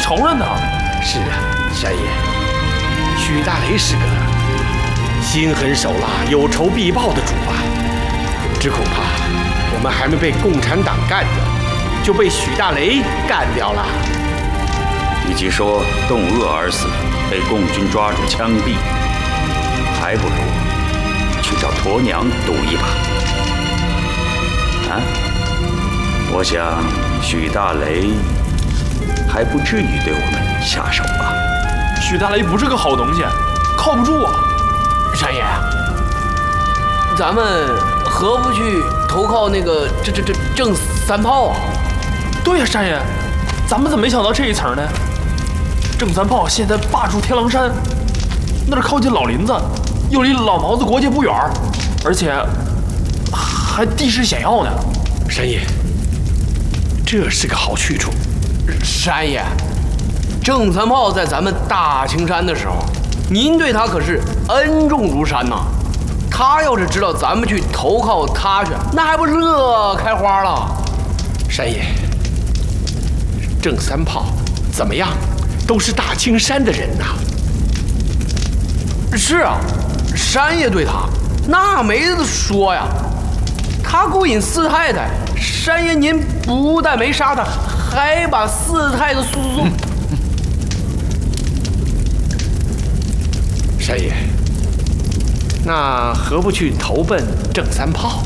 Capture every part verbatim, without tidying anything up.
仇人呢。 是啊，山爷，许大雷是个心狠手辣、有仇必报的主啊！只恐怕我们还没被共产党干掉，就被许大雷干掉了。 与其说冻饿而死，被共军抓住枪毙，还不如去找鸵娘赌一把。啊，我想许大雷还不至于对我们下手吧？ 许大雷不是个好东西，靠不住啊！ 山爷，咱们何不去投靠那个这这这郑三炮啊？ 对呀，山爷，咱们怎么没想到这一层呢？郑三炮现在霸住天狼山，那是靠近老林子，又离老毛子国界不远，而且还地势险要呢。 山爷，这是个好去处。 山爷，郑三炮在咱们大青山的时候，您对他可是恩重如山呐。他要是知道咱们去投靠他去，那还不乐开花了？ 山爷，郑三炮怎么样，都是大青山的人呐。 是啊，山爷对他那没得说呀。他勾引四太太，山爷您不但没杀他，还把四太太送送。 山爷，那何不去投奔郑三炮？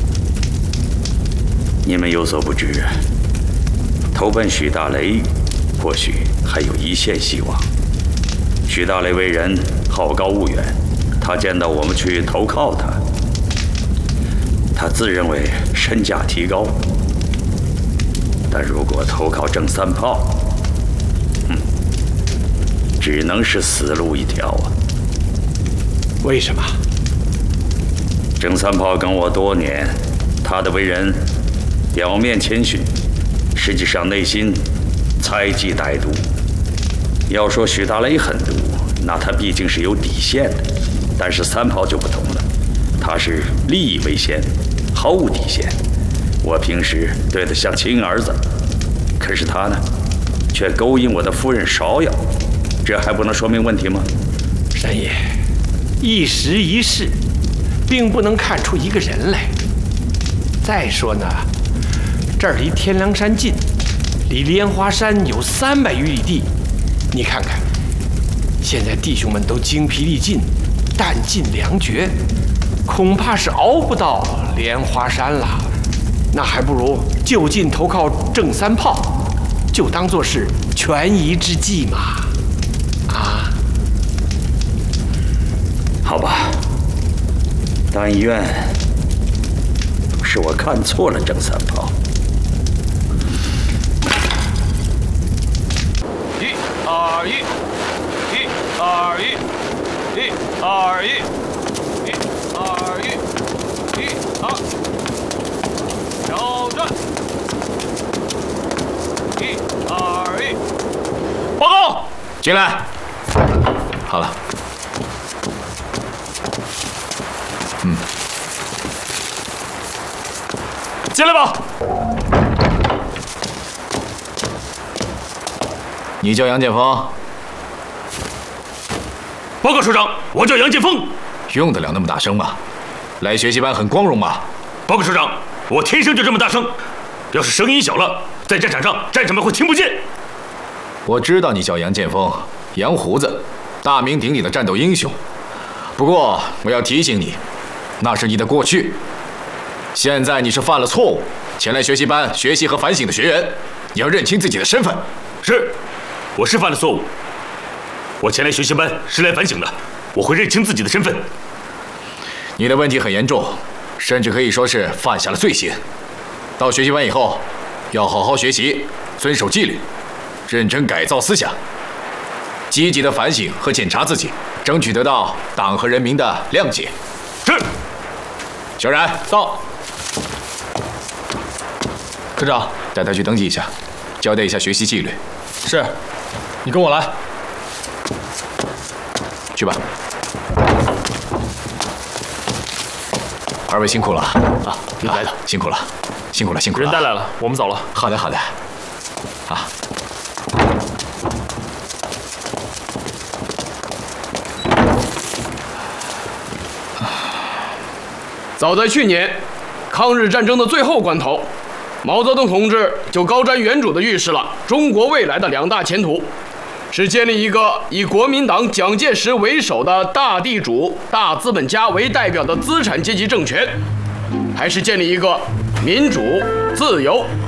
你们有所不知，投奔许大雷，或许还有一线希望。许大雷为人好高骛远，他见到我们去投靠他，他自认为身价提高。但如果投靠郑三炮，嗯，只能是死路一条啊！ 为什么？ 郑三炮跟我多年，他的为人表面谦逊，实际上内心猜忌歹毒。要说许大雷狠毒，那他毕竟是有底线的，但是三炮就不同了，他是利益为先，毫无底线。我平时对他像亲儿子，可是他呢，却勾引我的夫人芍药，这还不能说明问题吗？ 山爷，一时一事，并不能看出一个人来。再说呢，这儿离天狼山近，离莲花山有三百余里地。你看看，现在弟兄们都精疲力尽，弹尽粮绝，恐怕是熬不到莲花山了。那还不如就近投靠郑三炮，就当作是权宜之计嘛。啊， 好吧，但愿是我看错了郑三炮。 一二一，一二一，一二一，一二一，一二，挑战，一二一，报告， 进来。好了。嗯， 进来吧。 你叫杨建锋？ 报告首长，我叫杨建锋。 用得了那么大声吗？来学习班很光荣吧？ 报告首长，我天生就这么大声，要是声音小了，在战场上战士们会听不见。 我知道你叫杨建锋，杨胡子，大名鼎鼎的战斗英雄。不过我要提醒你，那是你的过去。现在你是犯了错误，前来学习班学习和反省的学员，你要认清自己的身份。 是，我是犯了错误。我前来学习班是来反省的，我会认清自己的身份。 你的问题很严重，甚至可以说是犯下了罪行。到学习班以后，要好好学习，遵守纪律，认真改造思想，积极的反省和检查自己，争取得到党和人民的谅解。 是。 小冉到。 科长，带他去登记一下，交代一下学习纪律。 是。你跟我来。 去吧。二位辛苦了啊！ 来的， 辛苦了，辛苦了，辛苦了。 人带来了，我们走了。 好的，好的。啊。 早在去年，抗日战争的最后关头，毛泽东同志就高瞻远瞩地预示了中国未来的两大前途，是建立一个以国民党蒋介石为首的大地主、大资本家为代表的资产阶级政权，还是建立一个民主、自由、